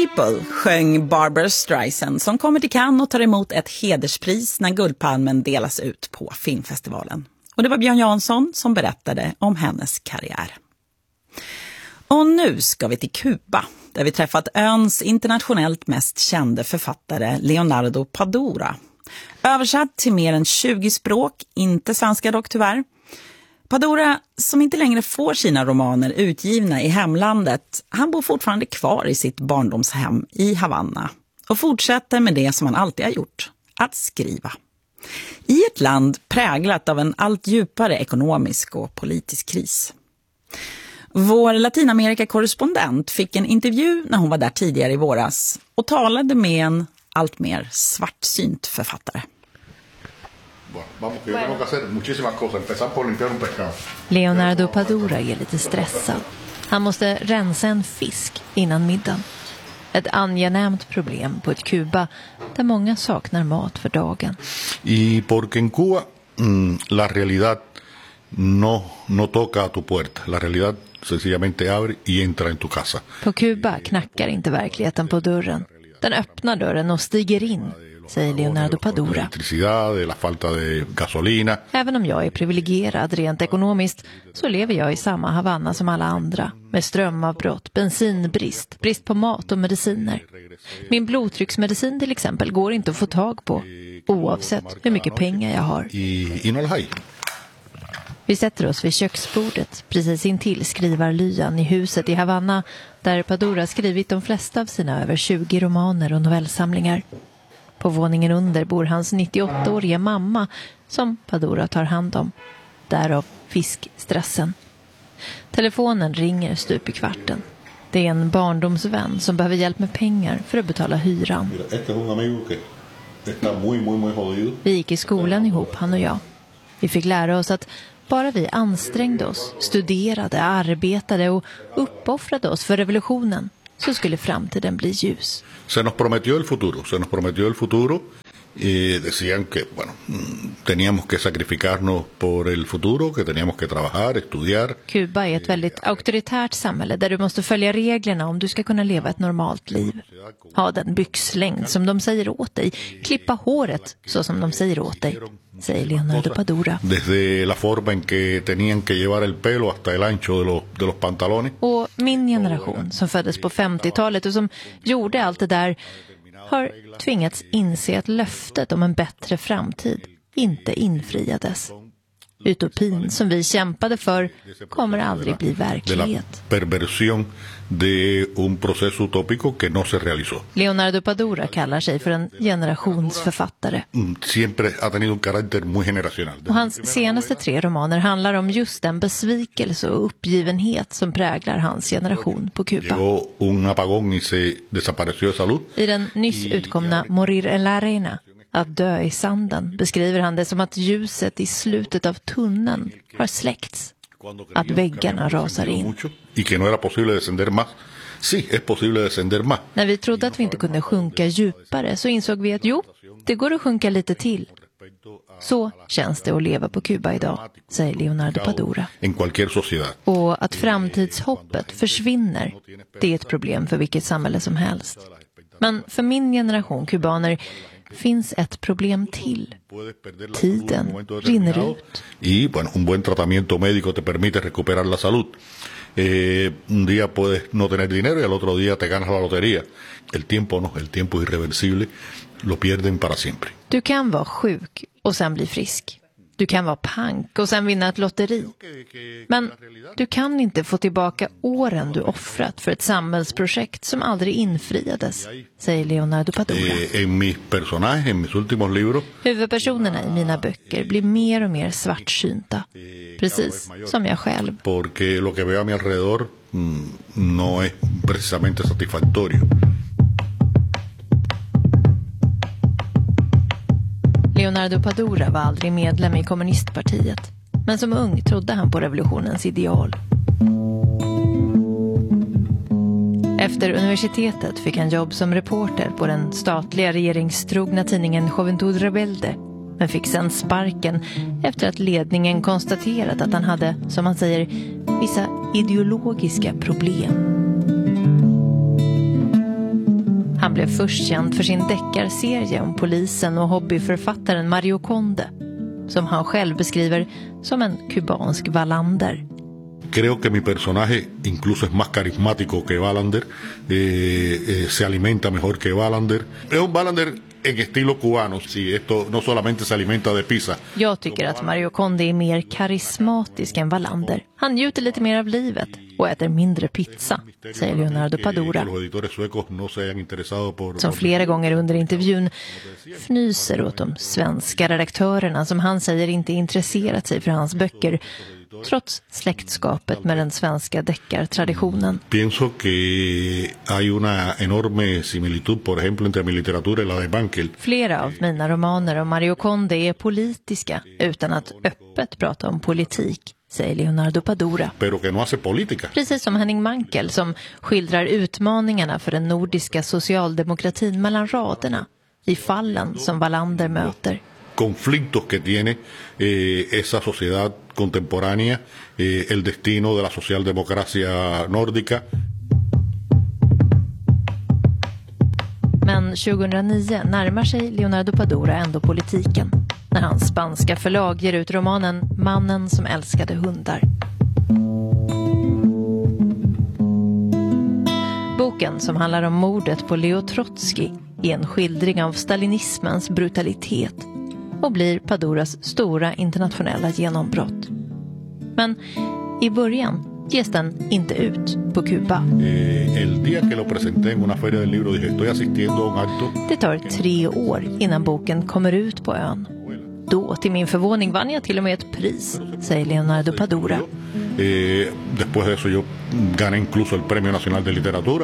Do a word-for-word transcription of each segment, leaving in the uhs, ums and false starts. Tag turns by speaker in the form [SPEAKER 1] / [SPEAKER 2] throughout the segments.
[SPEAKER 1] People sjöng Barbra Streisand som kommer till Cannes och tar emot ett hederspris när Guldpalmen delas ut på filmfestivalen. Och det var Björn Jansson som berättade om hennes karriär. Och nu ska vi till Kuba, där vi träffat öns internationellt mest kände författare Leonardo Padura. Översatt till mer än tjugo språk, inte svenska dock tyvärr. Padura, som inte längre får sina romaner utgivna i hemlandet, han bor fortfarande kvar i sitt barndomshem i Havanna och fortsätter med det som han alltid har gjort, att skriva. I ett land präglat av en allt djupare ekonomisk och politisk kris. Vår Latinamerika-korrespondent fick en intervju när hon var där tidigare i våras och talade med en allt mer svartsynt författare.
[SPEAKER 2] Leonardo Padura är lite stressad. Han måste rensa en fisk innan middagen. Ett angenämt problem på ett Kuba där många saknar mat för dagen.
[SPEAKER 3] Y porque en Cuba la realidad no no toca a tu puerta. La realidad sencillamente abre y entra en tu casa.
[SPEAKER 2] På Kuba knackar inte verkligheten på dörren. Den öppnar dörren och stiger in, säger Leonardo Padura. Även om jag är privilegierad rent ekonomiskt så lever jag i samma Havanna som alla andra. Med strömavbrott, bensinbrist, brist på mat och mediciner. Min blodtrycksmedicin till exempel går inte att få tag på, oavsett hur mycket pengar jag har. Vi sätter oss vid köksbordet precis intill skrivarlyan i huset i Havanna där Padura skrivit de flesta av sina över tjugo romaner och novellsamlingar. På våningen under bor hans nittioåttaåriga mamma som Padura tar hand om. Därav fiskstressen. Telefonen ringer stup i kvarten. Det är en barndomsvän som behöver hjälp med pengar för att betala hyran. Vi gick i skolan ihop, han och jag. Vi fick lära oss att bara vi ansträngde oss, studerade, arbetade och uppoffrade oss för revolutionen så skulle framtiden bli ljus.
[SPEAKER 3] Se nos prometió el futuro, se nos prometió el futuro y decían que bueno, teníamos que sacrificarnos por el futuro, que teníamos que trabajar, estudiar.
[SPEAKER 2] Kuba är ett väldigt auktoritärt samhälle där du måste följa reglerna om du ska kunna leva ett normalt liv. Ha den byxlängd som de säger åt dig, klippa håret så som de säger åt dig, säger Leonardo Padura.
[SPEAKER 3] Desde la forma en que tenían que llevar el pelo hasta el ancho de los de los pantalones.
[SPEAKER 2] Och min generation som föddes på femtiotalet och som gjorde allt det där har tvingats inse att löftet om en bättre framtid inte infriades. Utopin som vi kämpade för kommer aldrig bli verklighet.
[SPEAKER 3] Perversión de un proceso utópico que no se realizó.
[SPEAKER 2] Leonardo Padura kallar sig för en generationsförfattare.
[SPEAKER 3] Siempre ha tenido un carácter muy generacional.
[SPEAKER 2] Och hans senaste tre romaner handlar om just den besvikelse och uppgivenhet som präglar hans generation på Kuba.
[SPEAKER 3] Llegó un apagón y se desapareció de salud.
[SPEAKER 2] I den nyss utkomna Morir en la arena, att dö i sanden, beskriver han det som att ljuset i slutet av tunneln har släckts. Att väggarna rasar in.
[SPEAKER 3] Y que no era posible descender más. Sí, es posible descender más.
[SPEAKER 2] När vi trodde att vi inte kunde sjunka djupare så insåg vi att jo, det går att sjunka lite till. Så känns det att leva på Kuba idag, säger Leonardo Padura.
[SPEAKER 3] En cualquier sociedad.
[SPEAKER 2] Och att framtidshoppet försvinner, det är ett problem för vilket samhälle som helst. Men för min generation kubaner finns ett problem till. Tiden rinner ut.
[SPEAKER 3] Y bueno, un buen tratamiento médico te permite recuperar la salud. Eh, un día puedes no tener dinero y al otro día te ganas la lotería. El tiempo no, el tiempo es irreversible. Lo pierden para siempre.
[SPEAKER 2] Du kan vara sjuk och sen bli frisk. Du kan vara pank och sen vinna ett lotteri. Men du kan inte få tillbaka åren du offrat för ett samhällsprojekt som aldrig infriades, säger Leonardo Padura.
[SPEAKER 3] En mis personajes, en mis últimos libros.
[SPEAKER 2] Huvudpersonerna i mina böcker blir mer och mer svartsynta. Precis som jag själv.
[SPEAKER 3] Porque lo que veo a mi alrededor no es precisamente satisfactorio.
[SPEAKER 2] Leonardo Padura var aldrig medlem i kommunistpartiet, men som ung trodde han på revolutionens ideal. Efter universitetet fick han jobb som reporter på den statliga regeringstrogna tidningen Juventud Rebelde, men fick sedan sparken efter att ledningen konstaterat att han hade, som man säger, vissa ideologiska problem. blev först känd för sin deckarserie om polisen och hobbyförfattaren Mario Conde, som han själv beskriver som en kubansk Wallander.
[SPEAKER 3] Creo que mi personaje incluso es más carismático que Wallander, eh, eh, se alimenta mejor que Wallander. Es un Wallander en estilo cubano, si esto no solamente se alimenta de pizza.
[SPEAKER 2] Jag tycker att Mario Conde är mer karismatisk än Wallander. Han njuter lite mer av livet och äter mindre pizza, säger Leonardo Padura, som flera gånger under intervjun fnyser åt de svenska redaktörerna som han säger inte intresserat sig för hans böcker, trots släktskapet med den svenska deckartraditionen.
[SPEAKER 3] Pienso que hay una enorme similitud, por ejemplo, entre mi literatura y la de Bankel.
[SPEAKER 2] Flera av mina romaner om Mario Conde är politiska utan att öppet prata om politik, säger Leonardo Padura.
[SPEAKER 3] Pero que no hace política.
[SPEAKER 2] Precis som Henning Mankell som skildrar utmaningarna för den nordiska socialdemokratin mellan raderna i fallen som Wallander möter.
[SPEAKER 3] Conflictos que tiene eh, esa sociedad contemporánea, eh, el destino de la socialdemocracia nórdica.
[SPEAKER 2] Men tjugohundranio närmar sig Leonardo Padura ändå politiken när hans spanska förlag ger ut romanen Mannen som älskade hundar. Boken, som handlar om mordet på Leo Trotsky, är en skildring av stalinismens brutalitet och blir Paduras stora internationella genombrott. Men i början ges den inte ut på Kuba. Det tar tre år innan boken kommer ut på ön. Då, till min förvåning, vann jag till och med ett pris, säger Leonardo Padura.
[SPEAKER 3] Eh, después de eso yo gané incluso el Premio Nacional de Literatura.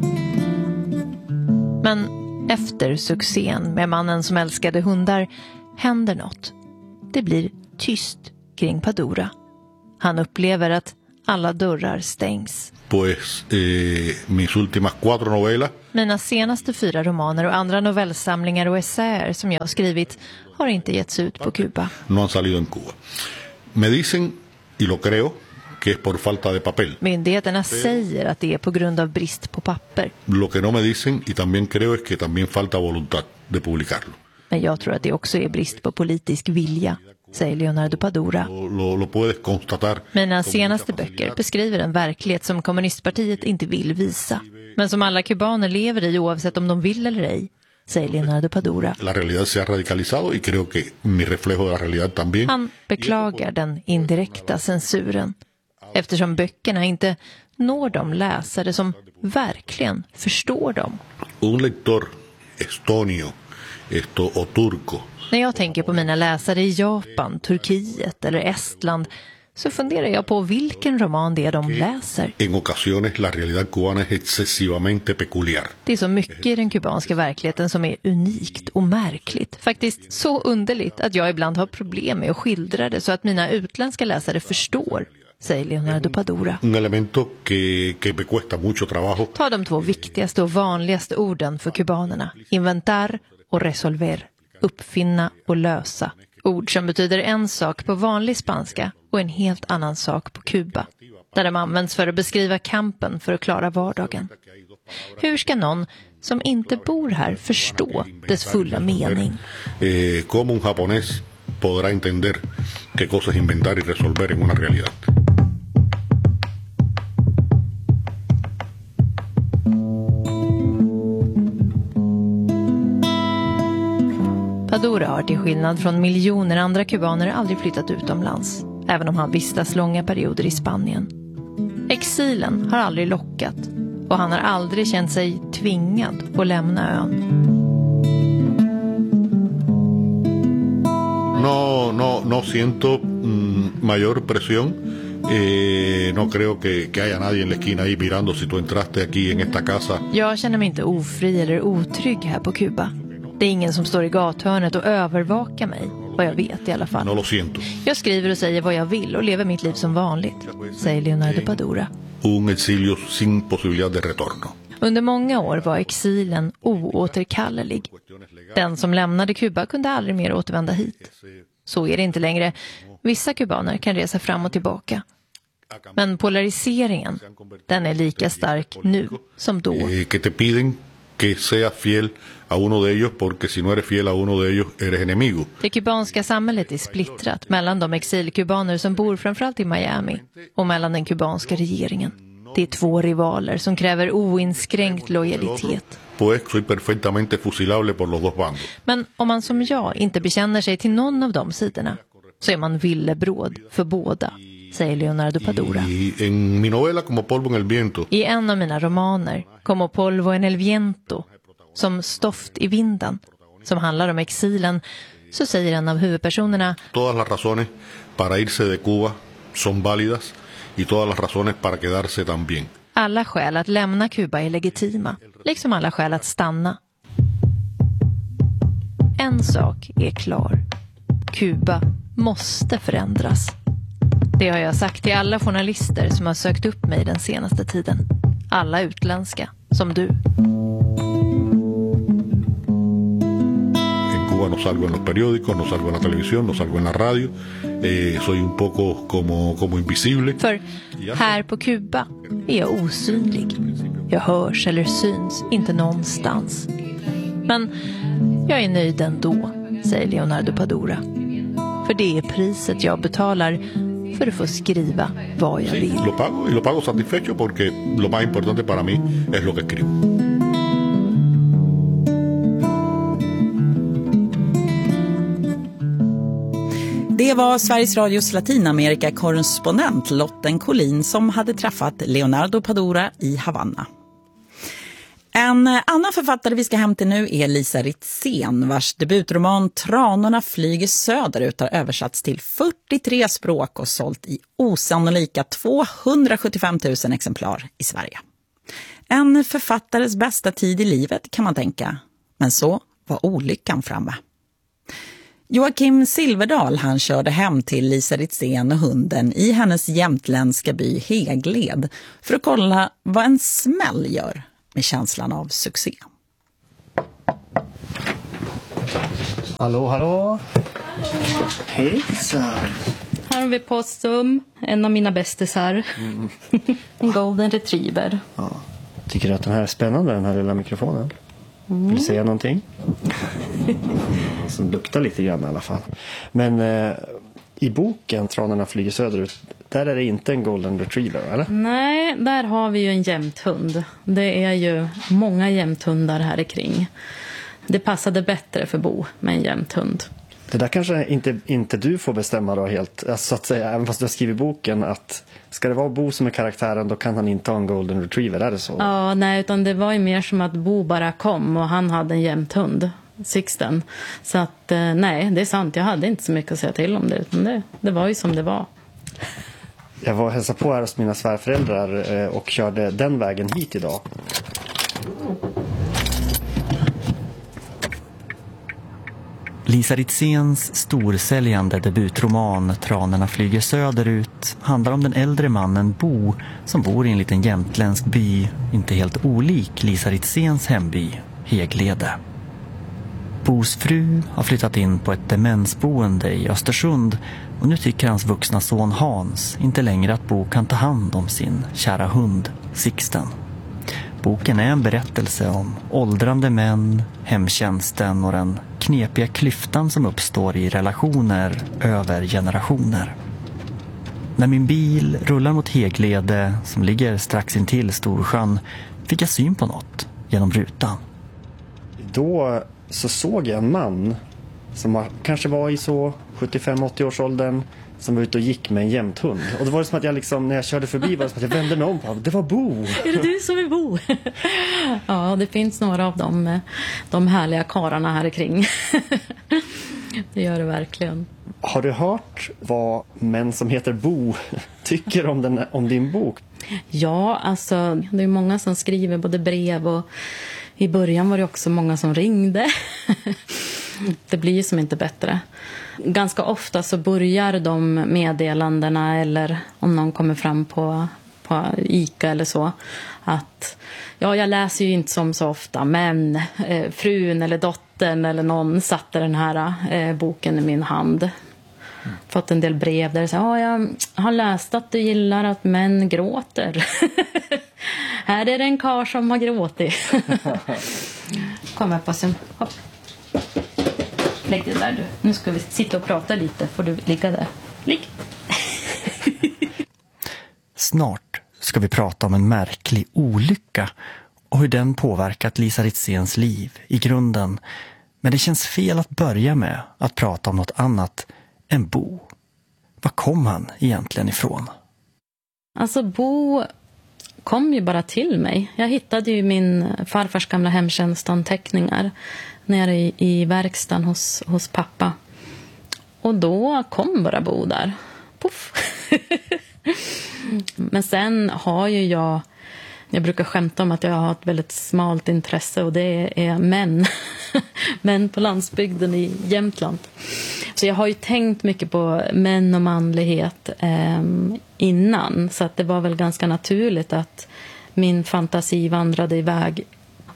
[SPEAKER 2] Men efter succén med Mannen som älskade hundar händer något. Det blir tyst kring Padura. Han upplever att alla dörrar stängs.
[SPEAKER 3] Pues eh, mis últimas cuatro novelas.
[SPEAKER 2] Mina senaste fyra romaner och andra novellsamlingar och essäer som jag har skrivit har inte getts ut på Kuba.
[SPEAKER 3] No han salido en Cuba. Me dicen, y lo creo, que es por falta de papel.
[SPEAKER 2] Myndigheterna säger att det är på grund av brist på papper.
[SPEAKER 3] Lo que no me dicen, y también creo, es que también falta voluntad de publicarlo.
[SPEAKER 2] Men jag tror att det också är brist på politisk vilja, säger Leonardo Padura.
[SPEAKER 3] Lo, lo, lo puedes constatar.
[SPEAKER 2] Mina senaste böcker beskriver en verklighet som kommunistpartiet inte vill visa, men som alla kubaner lever i oavsett om de vill eller ej, säger Leonardo Padura.
[SPEAKER 3] La realidad se ha radicalizado y creo que mi reflejo de la realidad también.
[SPEAKER 2] Han beklagar den indirekta censuren, eftersom böckerna inte når de läsare som verkligen förstår dem.
[SPEAKER 3] Un lector estonio esto, o turco.
[SPEAKER 2] När jag tänker på mina läsare i Japan, Turkiet eller Estland så funderar jag på vilken roman det är de läser.
[SPEAKER 3] En ocasiones la realidad cubana es excesivamente peculiar.
[SPEAKER 2] Det är så mycket i den kubanska verkligheten som är unikt och märkligt. Faktiskt så underligt att jag ibland har problem med att skildra det så att mina utländska läsare förstår, säger Leonardo Padura.
[SPEAKER 3] Un elemento que, que me cuesta mucho trabajo.
[SPEAKER 2] Ta de två viktigaste och vanligaste orden för kubanerna. Inventar och resolver. Uppfinna och lösa. Ord som betyder en sak på vanlig spanska och en helt annan sak på Kuba, där de används för att beskriva kampen för att klara vardagen. Hur ska någon som inte bor här förstå dess fulla mening?
[SPEAKER 3] Eh, como un japonés podrá entender qué cosas inventar y resolver en una realidad.
[SPEAKER 2] Padura har till skillnad från miljoner andra kubaner aldrig flyttat utomlands, även om han vistas långa perioder i Spanien. Exilen har aldrig lockat och han har aldrig känt sig tvingad att lämna ön.
[SPEAKER 3] No, no, no siento mm, mayor presión. Eh, no creo que, que haya nadie en la esquina ahí mirando si tú entraste aquí en esta casa.
[SPEAKER 2] Jag känner mig inte ofri eller otrygg här på Kuba. Det är ingen som står i gathörnet och övervakar mig, vad jag vet i alla fall.
[SPEAKER 3] No lo siento.
[SPEAKER 2] Jag skriver och säger vad jag vill och lever mitt liv som vanligt, säger Leonardo Padura.
[SPEAKER 3] Un exilio sin posibilidad de retorno.
[SPEAKER 2] Under många år var exilen oåterkallelig. Den som lämnade Kuba kunde aldrig mer återvända hit. Så är det inte längre. Vissa kubaner kan resa fram och tillbaka. Men polariseringen, den är lika stark nu som då.
[SPEAKER 3] Eh, que te piden que seas fiel a uno de ellos, porque si no eres fiel a uno de ellos, eres enemigo.
[SPEAKER 2] Det kubanska samhället är splittrat mellan de exilkubaner som bor framförallt i Miami och mellan den kubanska regeringen. Det är två rivaler som kräver oinskränkt lojalitet.
[SPEAKER 3] Pues soy perfectamente fusilable por los dos bandos.
[SPEAKER 2] Men om man som jag inte bekänner sig till någon av de sidorna så är man villebråd för båda, säger Leonardo Padura.
[SPEAKER 3] Y en mi novela Como polvo en el viento,
[SPEAKER 2] I en av mina romaner, Como polvo en el viento, som stoft i vinden, som handlar om exilen, så säger en av huvudpersonerna:
[SPEAKER 3] todas las razones para irse de Cuba son válidas y todas las razones para quedarse también.
[SPEAKER 2] Alla skäl att lämna Kuba är legitima, liksom alla skäl att stanna. En sak är klar. Kuba måste förändras. Det har jag sagt till alla journalister som har sökt upp mig den senaste tiden. Alla utländska, som du.
[SPEAKER 3] En Cuba no salgo en los periódicos, no salgo en la televisión, no salgo en la radio. Eh, soy un poco como, como invisible.
[SPEAKER 2] För här på Kuba är jag osynlig. Jag hörs eller syns inte någonstans. Men jag är nöjd ändå, säger Leonardo Padura. För det är priset jag betalar för att få skriva vad jag vill.
[SPEAKER 3] Lo pago y lo pago satisfecho porque lo más importante para mí es lo que escribo.
[SPEAKER 1] Det var Sveriges Radios Latinamerika-korrespondent Lotten Collin som hade träffat Leonardo Padura i Havanna. En annan författare vi ska hem till nu är Lisa Ritzén, vars debutroman Tranorna flyger söderut har översatts till fyrtiotre språk och sålt i osannolika tvåhundrasjuttiofem tusen exemplar i Sverige. En författares bästa tid i livet kan man tänka, men så var olyckan framme. Joakim Silverdal han körde hem till Lisa Ritzén och hunden i hennes jämtländska by Hegled för att kolla vad en smäll gör med känslan av succé.
[SPEAKER 4] Hallå, hallå. Hejsan.
[SPEAKER 5] Här har vi Possum, en av mina bästisar. Mm. En golden retriever.
[SPEAKER 4] Ja. Tycker du att den här är spännande, den här lilla mikrofonen? Mm. Vill du säga någonting? Som luktar lite grann i alla fall. Men eh, i boken Tranorna flyger söderut, där är det inte en golden retriever, eller?
[SPEAKER 5] Nej, där har vi ju en jämthund. Det är ju många jämthundar här kring. Det passade bättre för Bo med en jämthund.
[SPEAKER 4] Det där kanske inte, inte du får bestämma då helt, alltså, så att säga, även fast du har skrivit boken att ska det vara Bo som är karaktären, då kan han inte ha en golden retriever, är det så?
[SPEAKER 5] Ja, nej, utan det var ju mer som att Bo bara kom och han hade en jämthund, Sixten. Så att nej, det är sant, jag hade inte så mycket att säga till om det, utan det, det var ju som det var.
[SPEAKER 4] Jag var och hälsade på här hos mina svärföräldrar och körde den vägen hit idag.
[SPEAKER 6] Lisa Ritzéns storsäljande debutroman Tranorna flyger söderut handlar om den äldre mannen Bo som bor i en liten jämtländsk by, inte helt olik Lisa Ritzéns hemby, Heglede. Bos fru har flyttat in på ett demensboende i Östersund och nu tycker hans vuxna son Hans inte längre att Bo kan ta hand om sin kära hund Sixten. Boken är en berättelse om åldrande män, hemtjänsten och den knepiga klyftan som uppstår i relationer över generationer. När min bil rullar mot Heglede som ligger strax intill Storsjön fick jag syn på något genom rutan.
[SPEAKER 4] Då så såg jag en man som var, kanske var i så sjuttiofem åttio års åldern, som var ute och gick med en jämthund. Och då var det som att jag liksom, när jag körde förbi, var det som att jag vände mig om på honom. Det var Bo!
[SPEAKER 5] Är det du som är Bo? Ja, det finns några av dem, de härliga kararna här kring. Det gör det verkligen.
[SPEAKER 4] Har du hört vad män som heter Bo tycker om, den, om din bok?
[SPEAKER 5] Ja, alltså det är många som skriver både brev och i början var det också många som ringde. Det blir ju som inte bättre. Ganska ofta så börjar de meddelandena, eller om någon kommer fram på, på Ica eller så, att ja, jag läser ju inte som så ofta, men eh, frun eller dottern eller någon satte den här eh, boken i min hand. Mm. Fått en del brev där det säger, ja, jag har läst att du gillar att män gråter. Här är det en karl som har gråtit. Kom här på sen. Hopp. Lägg det där du. Nu ska vi sitta och prata lite. Får du ligga där. Ligg.
[SPEAKER 6] Snart ska vi prata om en märklig olycka och hur den påverkat Lisa Ritzéns liv i grunden. Men det känns fel att börja med att prata om något annat än Bo. Var kom han egentligen ifrån?
[SPEAKER 5] Alltså Bo kom ju bara till mig. Jag hittade ju min farfars gamla hemtjänstanteckningar nere i, i verkstaden hos, hos pappa. Och då kom bara Bo där. Puff. Men sen har ju jag, jag brukar skämta om att jag har ett väldigt smalt intresse och det är män. Män på landsbygden i Jämtland. Så jag har ju tänkt mycket på män och manlighet eh, innan. Så att det var väl ganska naturligt att min fantasi vandrade iväg.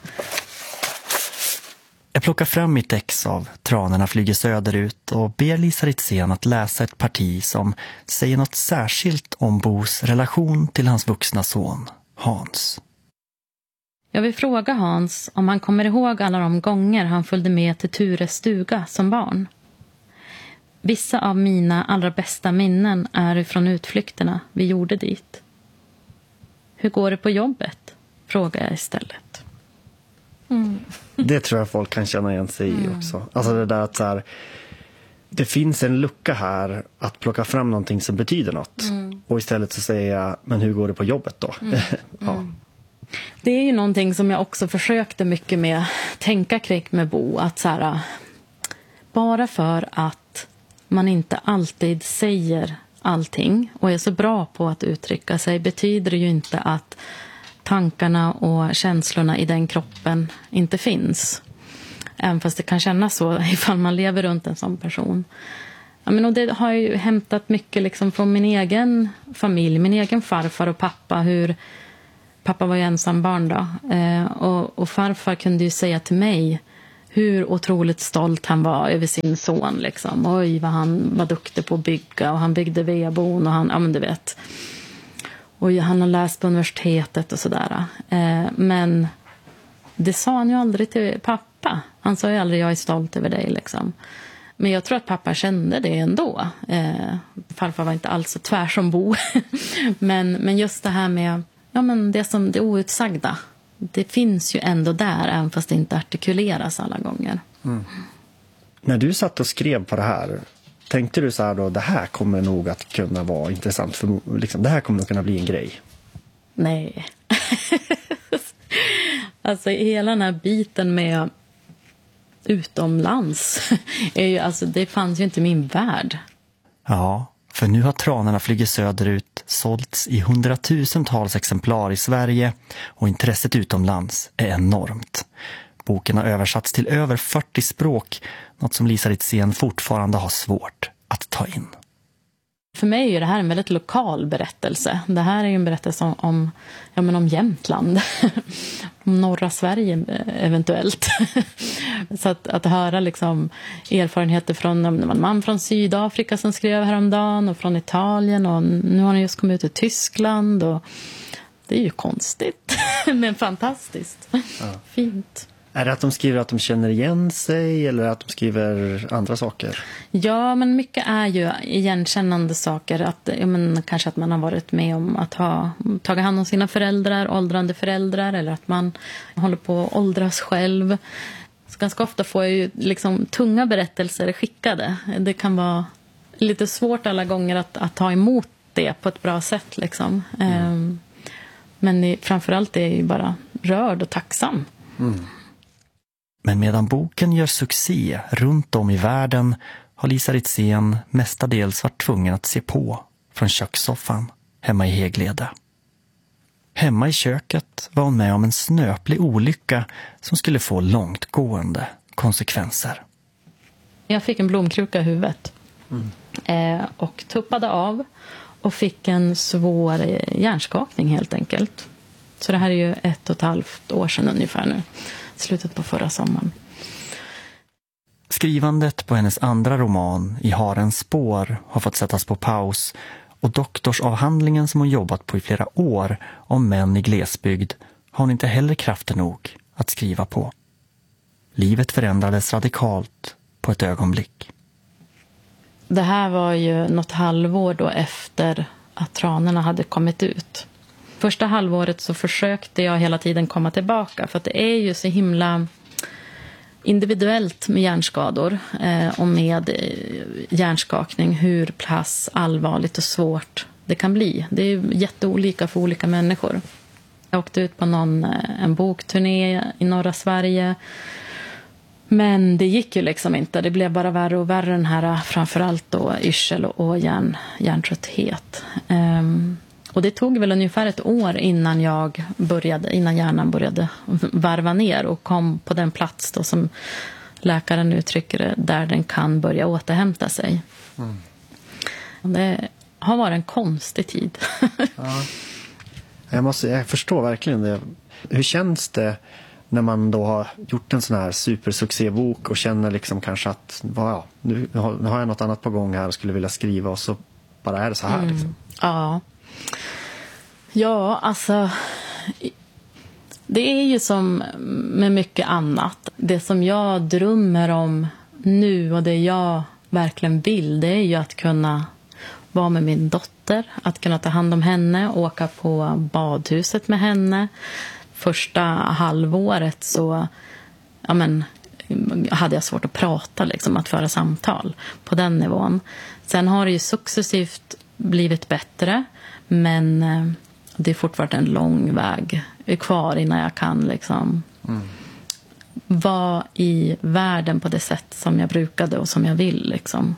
[SPEAKER 6] Jag plockar fram mitt ex av Tranorna flyger söderut och ber Lisa Ritzén att läsa ett parti som säger något särskilt om Bos relation till hans vuxna son, Hans.
[SPEAKER 5] Jag vill fråga Hans om han kommer ihåg alla de gånger han följde med till Tures stuga som barn. Vissa av mina allra bästa minnen är från utflykterna vi gjorde dit. Hur går det på jobbet? Frågar jag istället.
[SPEAKER 4] Mm. Det tror jag folk kan känna igen sig i också. Alltså det där att så här, det finns en lucka här att plocka fram någonting som betyder något. Mm. Och istället så säger jag, men hur går det på jobbet då? Mm. Ja.
[SPEAKER 5] Mm. Det är ju någonting som jag också försökte mycket med tänka kring med Bo. Att så här, bara för att man inte alltid säger allting och är så bra på att uttrycka sig betyder det ju inte att tankarna och känslorna i den kroppen inte finns. Även fast det kan kännas så ifall man lever runt en sån person. Ja, men och det har ju hämtat mycket liksom från min egen familj, min egen farfar och pappa. Hur pappa var ju ensam barn då. Eh, och, och farfar kunde ju säga till mig hur otroligt stolt han var över sin son. Liksom. Oj, vad han var duktig på att bygga och han byggde vedbon och han, ja men du vet. Och han har läst på universitetet och sådär. Eh, men det sa han ju aldrig till pappa. Han sa ju aldrig, jag är stolt över dig liksom. Men jag tror att pappa kände det ändå. Eh, farfar var inte alls så tvär som Bo. men, men just det här med ja, men det, som, det outsagda. Det finns ju ändå där, även fast det inte artikuleras alla gånger.
[SPEAKER 4] Mm. När du satt och skrev på det här, tänkte du så här då, det här kommer nog att kunna vara intressant, för liksom, det här kommer nog kunna bli en grej?
[SPEAKER 5] Nej. Alltså hela den här biten med utomlands, är ju, alltså, det fanns ju inte i min värld.
[SPEAKER 6] Ja, för nu har Tranorna flyger söderut sålts i hundratusentals exemplar i Sverige och intresset utomlands är enormt. Boken har översatts till över fyrtio språk, något som Lisa Ritzén fortfarande har svårt att ta in.
[SPEAKER 5] För mig är ju det här en väldigt lokal berättelse. Det här är ju en berättelse om, om, ja, men om Jämtland. Om norra Sverige eventuellt. Så att, att höra liksom erfarenheter från en man från Sydafrika som skrev häromdagen och från Italien och nu har han just kommit ut i Tyskland och det är ju konstigt men fantastiskt. Ja. Fint.
[SPEAKER 4] Är det att de skriver att de känner igen sig eller att de skriver andra saker?
[SPEAKER 5] Ja, men mycket är ju igenkännande saker. Att, ja, men kanske att man har varit med om att ha tagit hand om sina föräldrar, åldrande föräldrar. Eller att man håller på att åldras själv. Så ganska ofta får jag ju liksom tunga berättelser skickade. Det kan vara lite svårt alla gånger att, att ta emot det på ett bra sätt. Liksom. Mm. Um, men framförallt är jag ju bara rörd och tacksam.
[SPEAKER 4] Mm.
[SPEAKER 6] Men medan boken gör succé runt om i världen har Lisa Ritzén mestadels varit tvungen att se på från kökssoffan hemma i Heglede. Hemma i köket var hon med om en snöplig olycka som skulle få långtgående konsekvenser.
[SPEAKER 5] Jag fick en blomkruka i huvudet mm. eh, och tuppade av och fick en svår hjärnskakning helt enkelt. Så det här är ju ett och ett halvt år sedan ungefär nu. Slutet på förra sommaren.
[SPEAKER 6] Skrivandet på hennes andra roman I harens spår har fått sättas på paus och doktorsavhandlingen som hon jobbat på i flera år om män i glesbygd har hon inte heller krafter nog att skriva på. Livet förändrades radikalt på ett ögonblick.
[SPEAKER 5] Det här var ju något halvår då efter att tranorna hade kommit ut. Första halvåret så försökte jag hela tiden komma tillbaka. För att det är ju så himla individuellt med hjärnskador eh, och med eh, hjärnskakning. Hur pass allvarligt och svårt det kan bli. Det är ju jätteolika för olika människor. Jag åkte ut på någon, en bokturné i norra Sverige. Men det gick ju liksom inte. Det blev bara värre och värre, den här framförallt då yrsel och hjärn, hjärntrötthet. Um, och det tog väl ungefär ett år innan jag började, innan hjärnan började varva ner och kom på den plats då som läkaren uttrycker det, där den kan börja återhämta sig. Mm. Det har varit en konstig tid.
[SPEAKER 4] Ja. Jag, måste, jag förstår verkligen det. Hur känns det när man då har gjort en sån här supersuccébok och känner liksom kanske att ja, nu, har, nu har jag något annat på gång här och skulle vilja skriva, och så bara är det så här mm. liksom.
[SPEAKER 5] Ja. Ja, alltså det är ju som med mycket annat. Det som jag drömmer om nu och det jag verkligen vill, det är ju att kunna vara med min dotter, att kunna ta hand om henne, åka på badhuset med henne. Första halvåret så ja men, hade jag svårt att prata, liksom, att föra samtal på den nivån. Sen har det ju successivt blivit bättre, men det är fortfarande en lång väg kvar innan jag kan liksom, mm. vara i världen på det sätt som jag brukade och som jag vill. Liksom.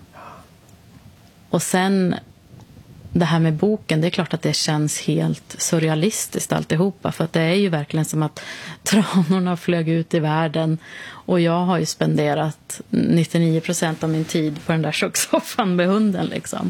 [SPEAKER 5] Och sen det här med boken, det är klart att det känns helt surrealistiskt alltihopa. För att det är ju verkligen som att tranorna flög ut i världen. Och jag har ju spenderat nittionio procent av min tid på den där kökssoffan med hunden. Liksom.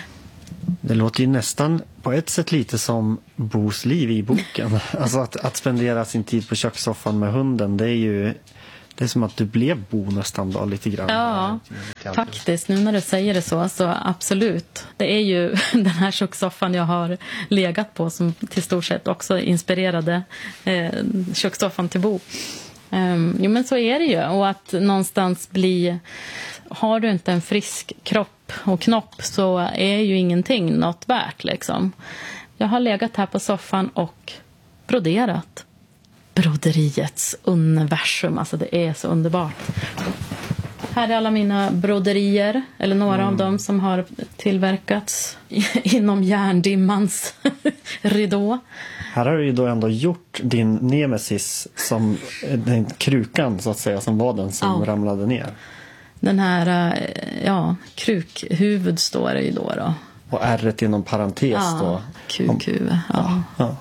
[SPEAKER 4] Det låter ju nästan på ett sätt lite som Bos liv i boken. Alltså att, att spendera sin tid på kökssoffan med hunden, det är ju... Det är som att du blev Bo nästan då, lite grann.
[SPEAKER 5] Ja, faktiskt. Nu när du säger det så, så absolut. Det är ju den här kökssoffan jag har legat på som till stor sett också inspirerade eh, kökssoffan till Bo. Um, jo, men så är det ju. Och att någonstans bli... Har du inte en frisk kropp och knopp så är ju ingenting något värt, liksom. Jag har legat här på soffan och broderat. Broderiets universum, alltså det är så underbart. Här är alla mina broderier, eller några mm. av dem som har tillverkats inom järndimmans ridå.
[SPEAKER 4] Här har du ju då ändå gjort din nemesis som den krukan så att säga, som var den som ja. ramlade ner.
[SPEAKER 5] Den här, ja, krukhuvud står det ju då då.
[SPEAKER 4] Och ärret inom parentes
[SPEAKER 5] ja,
[SPEAKER 4] då.
[SPEAKER 5] Kukhuvud, ja.
[SPEAKER 4] ja.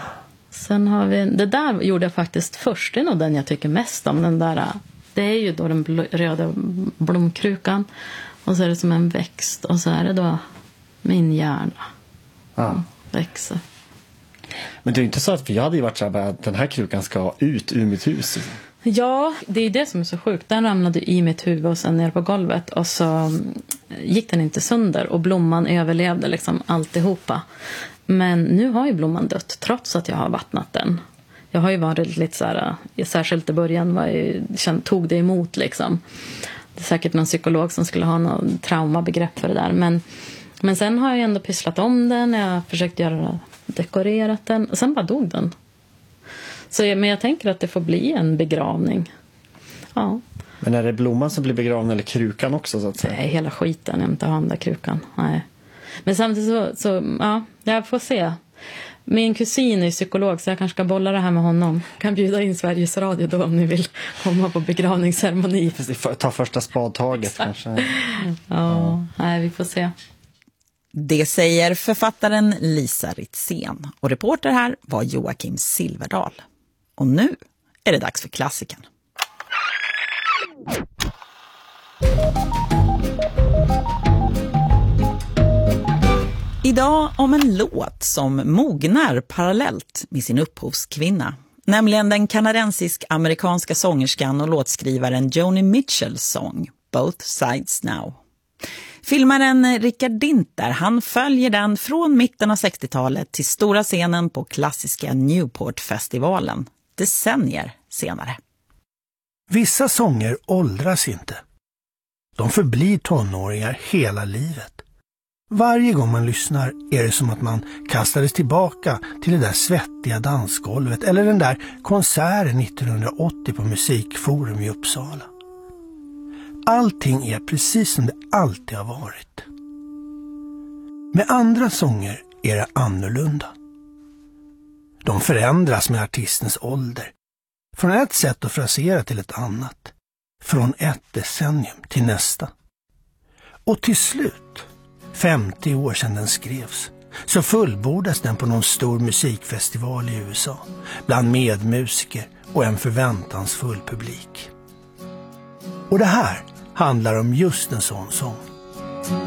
[SPEAKER 5] Sen har vi, det där gjorde jag faktiskt först, det är nog den jag tycker mest om, den där, det är ju då den bl- röda blomkrukan och så är det som en växt och så är det då min hjärna
[SPEAKER 4] ja.
[SPEAKER 5] växer.
[SPEAKER 4] Men det är ju inte så att vi hade ju varit så här att den här krukan ska ut ur mitt hus.
[SPEAKER 5] Ja, det är det som är så sjukt. Den ramlade i mitt huvud och sen ner på golvet och så gick den inte sönder och blomman överlevde liksom alltihopa. Men nu har ju blomman dött trots att jag har vattnat den. Jag har ju varit lite så här, särskilt i början var jag, tog det emot liksom. Det är säkert någon psykolog som skulle ha någon traumabegrepp för det där. Men, men sen har jag ändå pysslat om den, jag har försökt göra, dekorerat den och sen bara dog den. Så, men jag tänker att det får bli en begravning. Ja.
[SPEAKER 4] Men är det blomman som blir begravd eller krukan också så att säga?
[SPEAKER 5] Nej, hela skiten, jag inte har den där krukan. Nej. Men samtidigt så, så, ja, jag får se. Min kusin är psykolog så jag kanske ska bolla det här med honom. Kan bjuda in Sveriges Radio då om ni vill komma på begravningsceremoni.
[SPEAKER 4] Ta första spadtaget kanske.
[SPEAKER 5] Ja, ja, nej, vi får se.
[SPEAKER 1] Det säger författaren Lisa Ritzén och reporter här var Joakim Silverdal. Och nu är det dags för klassiken. Idag om en låt som mognar parallellt med sin upphovskvinna. Nämligen den kanadensisk-amerikanska sångerskan och låtskrivaren Joni Mitchells sång Both Sides Now. Filmaren Richard Dinter, han följer den från mitten av sextiotalet till stora scenen på klassiska Newport-festivalen, decennier senare.
[SPEAKER 7] Vissa sånger åldras inte. De förblir tonåringar hela livet. Varje gång man lyssnar är det som att man kastades tillbaka till det där svettiga dansgolvet eller den där konserten nittonhundraåttio på Musikforum i Uppsala. Allting är precis som det alltid har varit. Med andra sånger är det annorlunda. De förändras med artistens ålder. Från ett sätt att frasera till ett annat. Från ett decennium till nästa. Och till slut, femtio år sedan den skrevs, så fullbordas den på någon stor musikfestival i U S A. Bland medmusiker och en förväntansfull publik. Och det här handlar om just en sån sång.